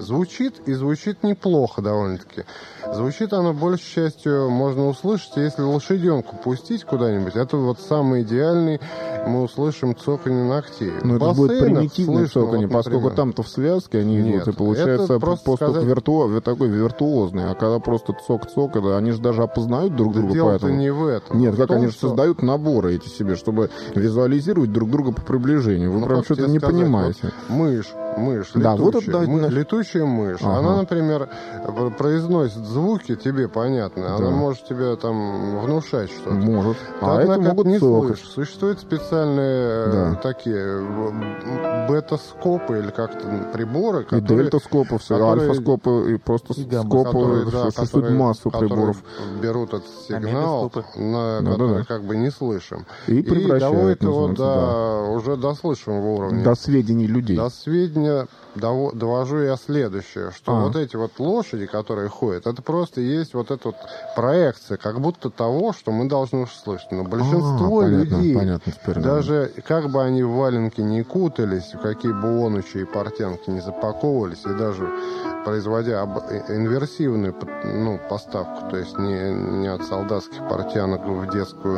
Звучит, и звучит неплохо довольно-таки. Звучит она, большей частью, можно услышать, если лошаденку пустить куда-нибудь. Это вот самый идеальный, мы услышим цоканье ногтей. Но это будет примитивное цоканье, вот, поскольку там-то в связке они идут, и получается просто такой виртуозный. А когда просто цок-цок, они же даже опознают друг друга. Дело-то не в этом. Нет, как они же создают наборы эти себе, чтобы визуализировать друг друга по приближению. Вы прям что-то не понимаете. Вот мышь, да, летучая мышь. Ага. Она, например, произносит звуки, тебе понятно. Да. Она может тебе там внушать что-то. Может. А это могут не слышать. Существуют специальные такие бета-скопы или как-то приборы, которые... И дельта-скопы, альфа-скопы, и просто скопы. Существует массу приборов. Берут этот сигнал, который как бы не слышим. И доводят его уже до слышимого уровня. До сведений людей. До сведения довожу я следующее, что вот эти вот лошади, которые ходят, это просто есть вот эта вот проекция, как будто того, что мы должны услышать. Но большинство людей, даже как бы они в валенки не кутались, в какие бы онучи и портянки не запаковывались, и даже производя инверсивную поставку, то есть не от солдатских портянок в детскую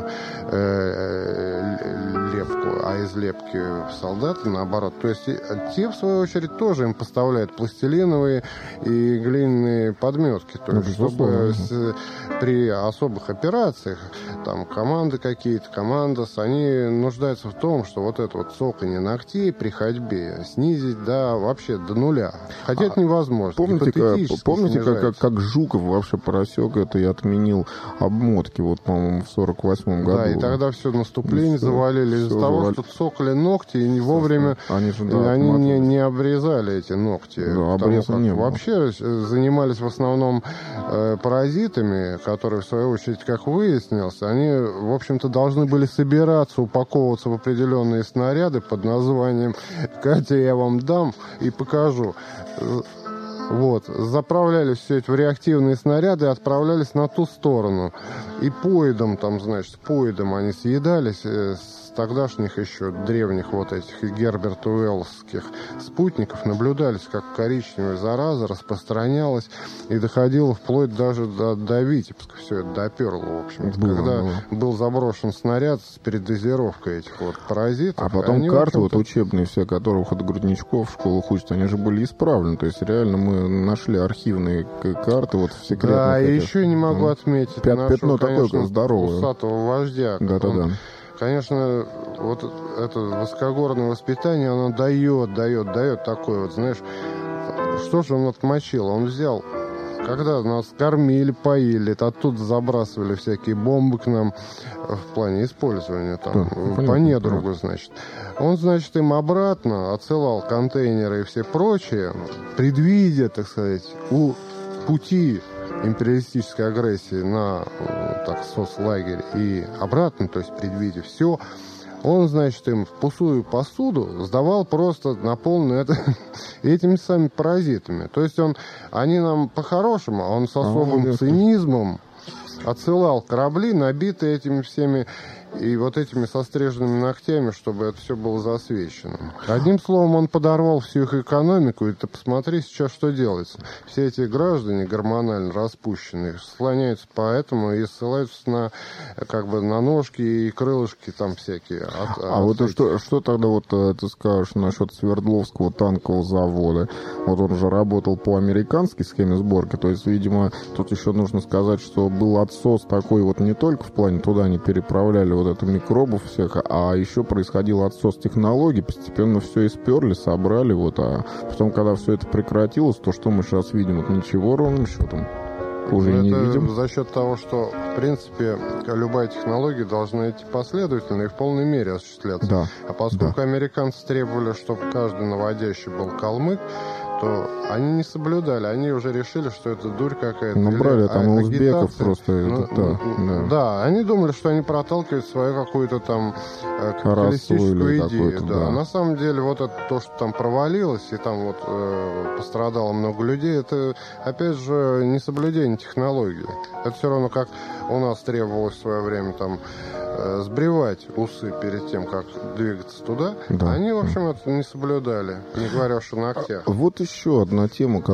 лепку, а из лепки в солдаты, наоборот. То есть те, в свою очередь, тоже им поставляют пластилиновые и глиняные подметки. То есть, чтобы при особых операциях, там, команды какие-то, командос, они нуждаются в том, что вот это вот цоканье ногтей при ходьбе снизить вообще до нуля. Хотя это невозможно. Помните, как Жуков вообще просек это и отменил обмотки, вот, по-моему, в 48-м году. Да, и тогда все наступление завалили из-за того, что цокали ногти, и не вовремя они не обрезали эти ногти. Да, обреза не было. Вообще занимались в основном паразитами, которые, в свою очередь, как выяснилось, они, в общем-то, должны были собираться, упаковываться в определенные снаряды под названием «Катя, я вам дам и покажу». Вот, заправляли все это в реактивные снаряды и отправлялись на ту сторону. И поедом они съедались с тогдашних еще древних вот этих Герберт Уэллсских спутников, наблюдались, как коричневая зараза распространялась и доходила вплоть даже до Витебска. Все это доперло, в общем. Когда был заброшен снаряд с передозировкой этих вот паразитов. А потом карты вот учебные все, которых от грудничков в школах учат, они же были исправлены. То есть реально мы нашли архивные карты вот в секретных. Да, и еще не могу отметить пятно такое здоровое. Усатого вождя. Да. Конечно, вот это высокогорное воспитание, оно дает такое вот, знаешь, что же он отмочил? Он взял, когда нас кормили, поили, оттуда забрасывали всякие бомбы к нам в плане использования, там, по недругу, значит. Он, значит, им обратно отсылал контейнеры и все прочее, предвидя, так сказать, пути империалистической агрессии на соцлагерь и обратно, то есть предвидя все, он, значит, им в пустую посуду сдавал просто наполненную этими самыми паразитами. То есть они нам по-хорошему, а он с особым цинизмом отсылал корабли, набитые этими всеми и вот этими состриженными ногтями, чтобы это все было засвечено. Одним словом, он подорвал всю их экономику, и ты посмотри сейчас, что делается. Все эти граждане гормонально распущенные слоняются по этому и ссылаются на ножки и крылышки там всякие. Что тогда вот ты скажешь насчет Свердловского танкового завода? Вот он уже работал по американской схеме сборки, то есть, видимо, тут еще нужно сказать, что был отсос такой вот не только в плане туда они переправляли вот это микробов всех, а еще происходил отсос технологий, постепенно все исперли, собрали, а потом, когда все это прекратилось, то, что мы сейчас видим, это ничего ровным счетом уже не видим. За счет того, что, в принципе, любая технология должна идти последовательно и в полной мере осуществляться. Да. А поскольку американцы требовали, чтобы каждый наводящий был калмык, то они не соблюдали. Они уже решили, что это дурь какая-то. Брали там узбеков просто. Да, они думали, что они проталкивают свою какую-то там капиталистическую идею. Да. На самом деле, вот это то, что там провалилось, и там вот пострадало много людей, это, опять же, не соблюдение технологий. Это все равно, как у нас требовалось в свое время там сбривать усы перед тем, как двигаться туда. Да. Они, в общем, это не соблюдали, не говоря уж о ногтях. Вот еще одна тема,